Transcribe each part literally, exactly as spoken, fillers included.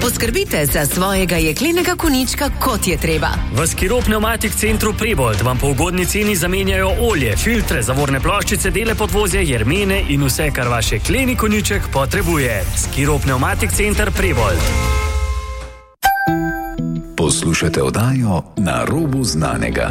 Poskrbite za svojega jeklenega konjička, kot je treba. V Skiro Pneumatik Centru Prebold vam po ugodni ceni zamenjajo olje, filtre, zavorne ploščice, dele podvozja, jermene in vse, kar vaš jekleni konjiček potrebuje. Skiro Pneumatik Center Prebold. Poslušate oddajo Na robu znanega.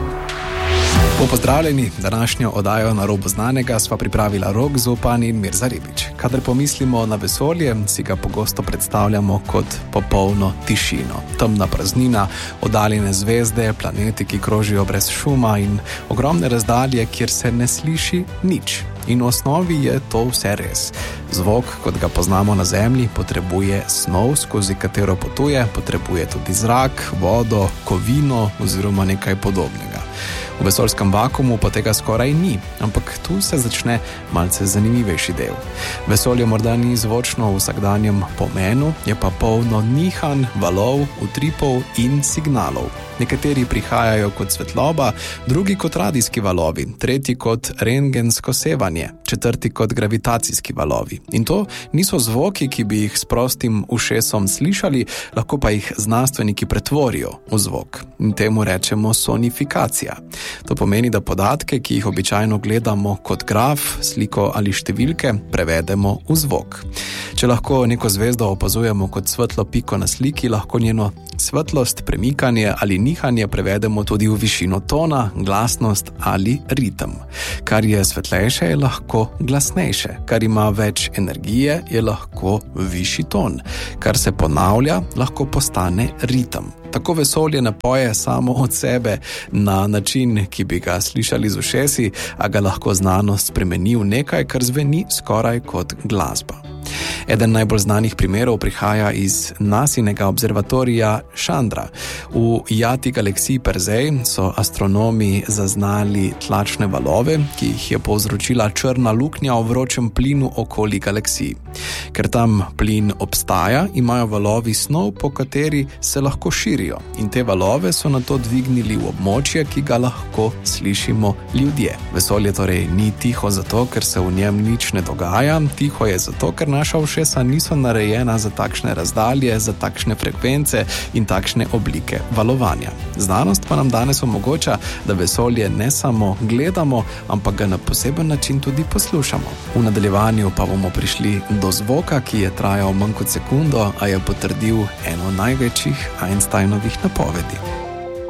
Pozdravljeni, današnjo oddajo Na robu znanega sva pripravila Rok Zupan in Mirza Ribič. Kadar pomislimo na vesolje, si ga pogosto predstavljamo kot popolno tišino. Temna praznina, oddaljene zvezde, planeti, ki krožijo brez šuma in ogromne razdalje, kjer se ne sliši nič. In v osnovi je to vse res. Zvok, kot ga poznamo na Zemlji, potrebuje snov, skozi katero potuje, potrebuje tudi zrak, vodo, kovino oziroma nekaj podobnega. V vesoljskem vakuumu pa tega skoraj ni, ampak tu se začne malce zanimivejši del. Vesolje morda ni zvočno v vsakdanjem pomenu, je pa polno nihanj, valov, utripov in signalov. Nekateri prihajajo kot svetloba, drugi kot radijski valovi, tretji kot rentgensko sevanje, četrti kot gravitacijski valovi. In to niso zvoki, ki bi jih s prostim ušesom slišali, lahko pa jih znanstveniki pretvorijo v zvok. In temu rečemo sonifikacija. To pomeni, da podatke, ki jih običajno gledamo kot graf, sliko ali številke, prevedemo v zvok. Če lahko neko zvezdo opazujemo kot svetlo piko na sliki, lahko njeno svetlost, premikanje ali nihanje prevedemo tudi v višino tona, glasnost ali ritem. Kar je svetlejše, je lahko glasnejše. Kar ima več energije, je lahko višji ton. Kar se ponavlja, lahko postane ritem. Tako vesolje ne poje samo od sebe na način, ki bi ga slišali z ušesi, a ga lahko znanost spremeni v nekaj, kar zveni skoraj kot glasba. Eden najbolj znanih primerov prihaja iz nasinega observatorija Chandra. V jati galaksiji Persej so astronomi zaznali tlačne valove, ki jih je povzročila črna luknja v vročem plinu okoli galaksij. Ker tam plin obstaja, imajo valovi snov, po kateri se lahko širijo. In te valove so nato dvignili v območje, ki ga lahko slišimo ljudje. Vesolje torej ni tiho zato, ker se v njem nič ne dogaja, tiho je zato, ker naša ušesa niso narejena za takšne razdalje, za takšne frekvence in takšne oblike valovanja. Znanost pa nam danes omogoča, da vesolje ne samo gledamo, ampak ga na poseben način tudi poslušamo. V nadaljevanju pa bomo prišli do zvoka, ki je trajal manj kot sekundo, a je potrdil eno največjih Einsteinovih napovedi.